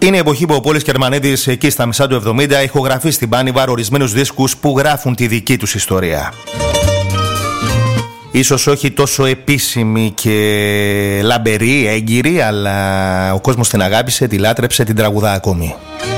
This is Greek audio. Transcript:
Είναι η εποχή που ο Πόλης Κερμανίδης εκεί στα μισά του 70 ηχογραφεί στην Πάνιβαρ ορισμένους δίσκους που γράφουν τη δική τους ιστορία. Ίσως όχι τόσο επίσημη και λαμπερή, έγκυρη, αλλά ο κόσμος την αγάπησε, τη λάτρεψε, την τραγουδά ακόμη.